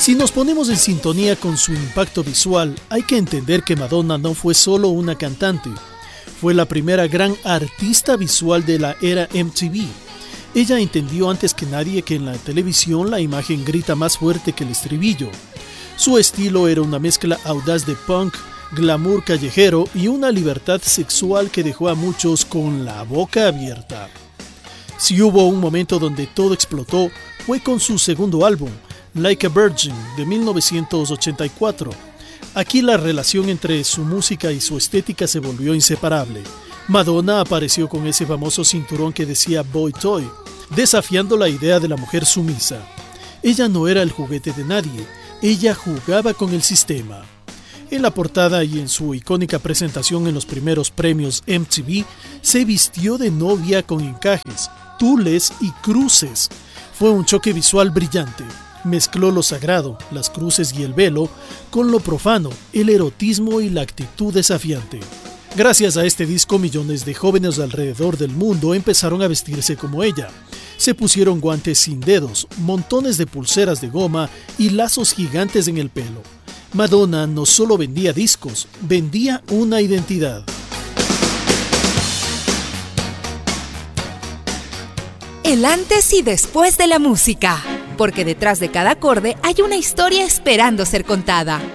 Si nos ponemos en sintonía con su impacto visual, hay que entender que Madonna no fue solo una cantante, fue la primera gran artista visual de la era MTV. Ella entendió antes que nadie que en la televisión la imagen grita más fuerte que el estribillo. Su estilo era una mezcla audaz de punk, glamour callejero y una libertad sexual que dejó a muchos con la boca abierta. Si hubo un momento donde todo explotó, fue con su segundo álbum, Like a Virgin, de 1984. Aquí la relación entre su música y su estética se volvió inseparable. Madonna apareció con ese famoso cinturón que decía Boy Toy, desafiando la idea de la mujer sumisa. Ella no era el juguete de nadie, ella jugaba con el sistema. En la portada y en su icónica presentación en los primeros premios MTV, se vistió de novia con encajes, tules y cruces. Fue un choque visual brillante. Mezcló lo sagrado, las cruces y el velo, con lo profano, el erotismo y la actitud desafiante. Gracias a este disco, millones de jóvenes alrededor del mundo empezaron a vestirse como ella. Se pusieron guantes sin dedos, montones de pulseras de goma y lazos gigantes en el pelo. Madonna no solo vendía discos, vendía una identidad. El antes y después de la música, porque detrás de cada acorde hay una historia esperando ser contada.